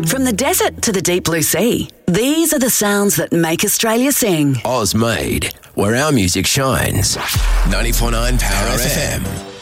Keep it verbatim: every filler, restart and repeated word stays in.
From the desert to the deep blue sea, these are the sounds that make Australia sing. Oz made, where our music shines. ninety-four point nine Power F M.